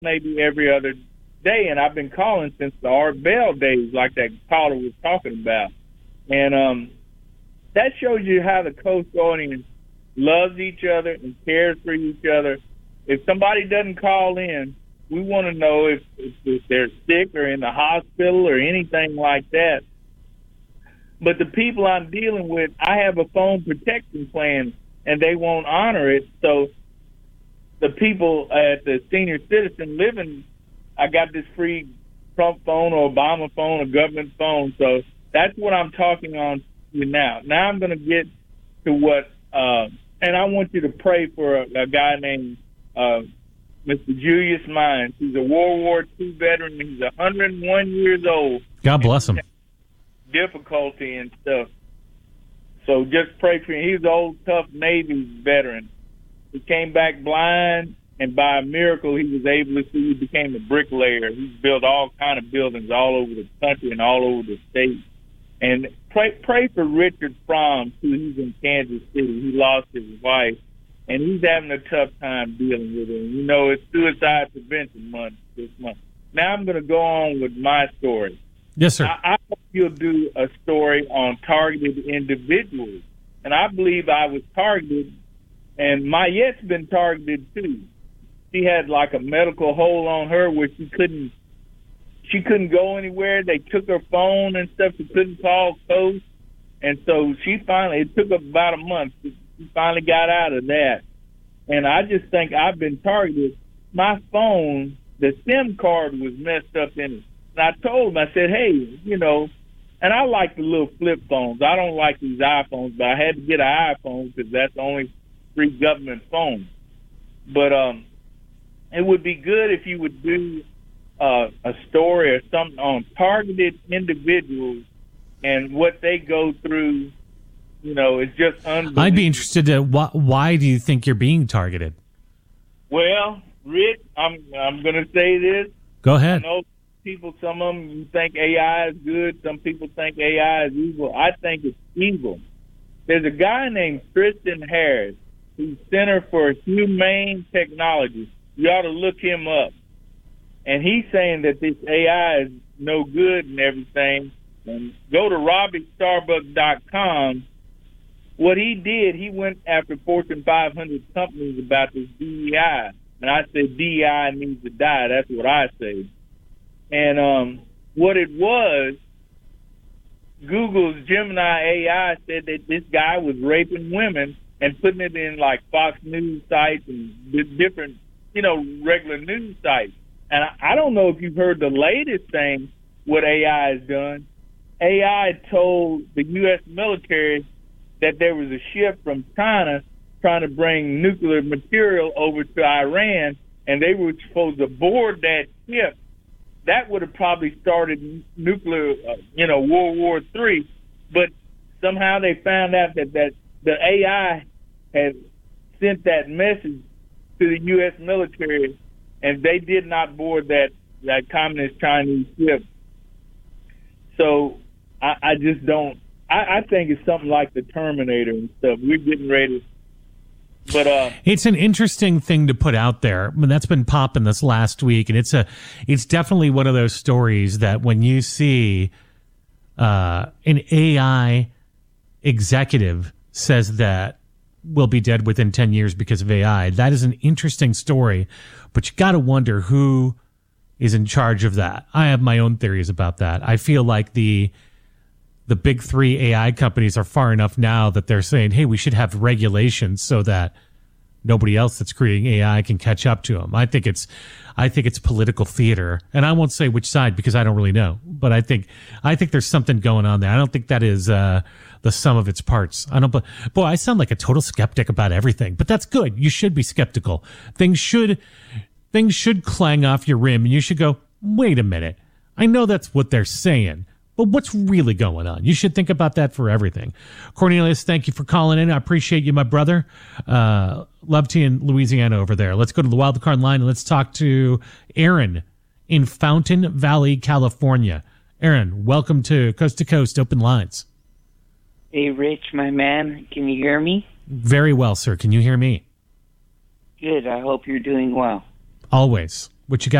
maybe every other day, and I've been calling since the Art Bell days, like that caller was talking about. And that shows you how the Coast Guardian loves each other and cares for each other. If somebody doesn't call in, we want to know if they're sick or in the hospital or anything like that. But the people I'm dealing with, I have a phone protection plan, and they won't honor it. So the people at the senior citizen living, I got this free Trump phone or Obama phone or government phone. So that's what I'm talking on you now. Now I'm going to get to what, and I want you to pray for a guy named Mr. Julius Mines. He's a World War II veteran. He's 101 years old. God bless him. Difficulty and stuff. So just pray for him. He's an old, tough Navy veteran. He came back blind, and by a miracle, he was able to see. He became a bricklayer. He's built all kind of buildings all over the country and all over the state. And pray for Richard Fromm, too. He's in Kansas City. He lost his wife, and he's having a tough time dealing with it. You know, it's Suicide Prevention Month this month. Now I'm going to go on with my story. Yes, sir. I hope you'll do a story on targeted individuals. And I believe I was targeted, and Mayette's been targeted too. She had like a medical hold on her where she couldn't go anywhere. They took her phone and stuff. She couldn't call Coast. And so it took about a month. She finally got out of that. And I just think I've been targeted. My phone, the SIM card was messed up in it. And I told him, I said, hey, you know, and I like the little flip phones. I don't like these iPhones, but I had to get an iPhone because that's the only free government phone. But it would be good if you would do a story or something on targeted individuals and what they go through. You know, it's just unbelievable. I'd be interested to why do you think you're being targeted? Well, Rick, I'm going to say this. Go ahead. I know people, some of them, you think AI is good. Some people think AI is evil. I think it's evil. There's a guy named Tristan Harris who's Center for Humane Technology. You ought to look him up. And he's saying that this AI is no good and everything. And go to RobbieStarbuck.com. What he did, he went after Fortune 500 companies about this DEI. And I said DEI needs to die. That's what I say. And what it was, Google's Gemini AI said that this guy was raping women and putting it in like Fox News sites and different, you know, regular news sites. And I don't know if you've heard the latest thing, what AI has done. AI told the U.S. military that there was a ship from China trying to bring nuclear material over to Iran, and they were supposed to board that ship. That would have probably started nuclear, World War III. But somehow they found out that the AI had sent that message to the U.S. military, and they did not board that communist Chinese ship. So I just don't. I think it's something like the Terminator and stuff. We're getting ready. But it's an interesting thing to put out there. I mean, that's been popping this last week, and it's definitely one of those stories that when you see an AI executive says that we'll be dead within 10 years because of AI, that is an interesting story. But you got to wonder who is in charge of that. I have my own theories about that. I feel like the big three AI companies are far enough now that they're saying, hey, we should have regulations so that nobody else that's creating AI can catch up to them. I think it's political theater, and I won't say which side because I don't really know, but I think there's something going on there. I don't think that is the sum of its parts. Boy, I sound like a total skeptic about everything, but that's good. You should be skeptical. Things should clang off your rim, and you should go, wait a minute. I know that's what they're saying, but what's really going on? You should think about that for everything. Cornelius, thank you for calling in. I appreciate you, my brother. Love to you in Louisiana over there. Let's go to the wild card line and let's talk to Aaron in Fountain Valley, California. Aaron, welcome to Coast Open Lines. Hey, Rich, my man. Can you hear me? Very well, sir. Can you hear me? Good. I hope you're doing well. Always. What you got?